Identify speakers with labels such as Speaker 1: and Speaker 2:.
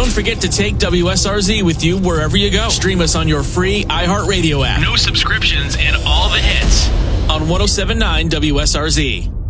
Speaker 1: Don't forget to take WSRZ with you wherever you go. Stream us on your free iHeartRadio app.
Speaker 2: No subscriptions and all the hits
Speaker 1: on 107.9 WSRZ.